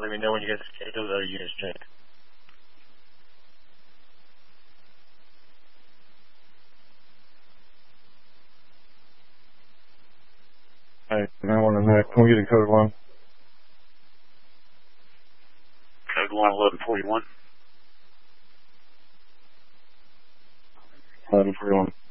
let me know when you guys get those other units checked. Alright, 911, can we get a code 1? Code 1, 1141. 1141.